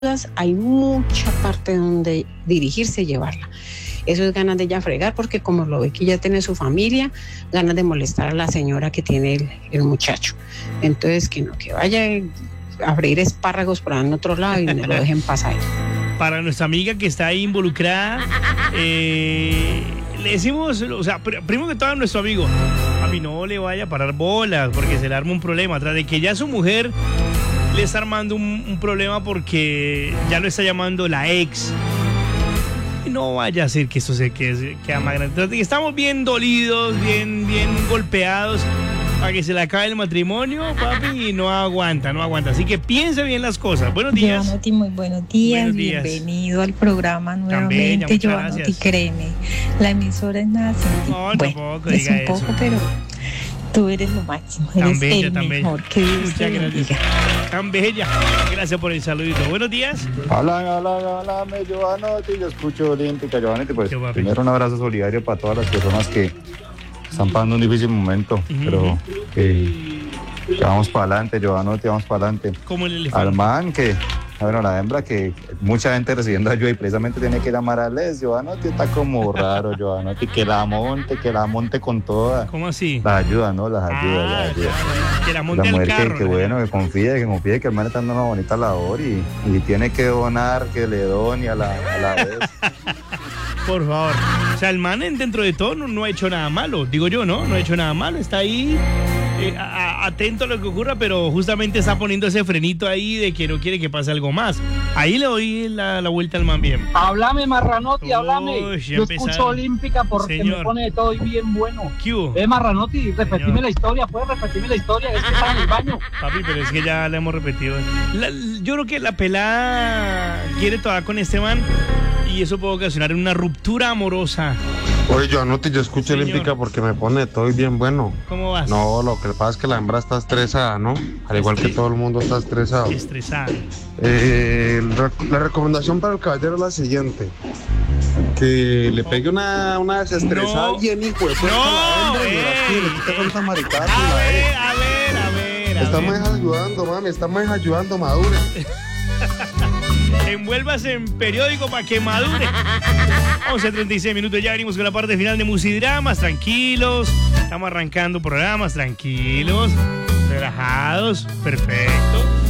hay mucha parte donde dirigirse y llevarla. Eso es ganas de ella fregar, porque como lo ve que ya tiene su familia, ganas de molestar a la señora que tiene el muchacho. Entonces, que vaya a freír espárragos por ahí en otro lado y no lo dejen pasar. Para nuestra amiga que está ahí involucrada, le decimos, o sea, primero que todo a nuestro amigo, a mí no le vaya a parar bolas porque se le arma un problema. Tras de que ya su mujer le está armando un problema porque ya lo está llamando la ex. Y no vaya a ser que esto se quede más grande. Tras de que estamos bien dolidos, bien golpeados, para que se le acabe el matrimonio, papi, y no aguanta. Así que piense bien las cosas. Buenos días. Giovanotti, muy buenos días. Bienvenido al programa nuevamente, Giovanotti, créeme. La emisora es nada sin ti. No, bueno, tampoco es diga un poco, eso. pero tú eres lo máximo. Eres el mejor. Que Dios Muchas te gracias. bendiga. Tan bella. Gracias por el saludito. Buenos días. Hola, Giovanotti, yo escucho Olímpica, Giovanotti, pues primero un abrazo solidario para todas las personas que están pasando un difícil momento, pero que vamos para adelante, Giovanotti, vamos para adelante. Como el elefante. Al man la hembra que mucha gente recibiendo ayuda y precisamente tiene que ir a amarales, Giovanotti está como raro, Giovanotti, que la monte con toda. ¿Cómo así? Las ayuda, ¿no? Las ayuda. Que la monte La mujer al carro. que bueno, que confíe que el man está dando una bonita labor y tiene que donar, que le done a la vez. Por favor. O sea, el man dentro de todo no ha hecho nada malo. Digo yo, ¿no? No ha hecho nada malo. Está ahí atento a lo que ocurra, pero justamente está poniendo ese frenito ahí de que no quiere que pase algo más. Ahí le doy la vuelta al man bien. Háblame, Marranotti, háblame. Yo empezaron. escucho Olímpica porque Señor. me pone de todo y bien bueno. ¿Qué hubo? Marranotti, repetime Señor. la historia, ¿puedes repetirme la historia? Es que estaba en el baño. Papi, pero es que ya la hemos repetido. Yo creo que la pelada quiere todavía con este man y eso puede ocasionar una ruptura amorosa. Oye, Giovanotti, yo escucho Señor. Olímpica porque me pone de todo y bien bueno. ¿Cómo vas? No, lo que pasa es que la hembra está estresada, ¿no? Al igual que todo el mundo está estresado. Estresada. La recomendación para el caballero es la siguiente. Que le pegue una desestresada No. bien hijo de puta a la hembra y verás que le quita tanta maricada. A ver. Estamos ayudando, mami, estamos ayudando, madure. Envuélvase en periódico para que madure. 11:36 minutos, ya venimos con la parte final de Musidramas. Tranquilos, estamos arrancando programas, tranquilos, relajados, perfecto.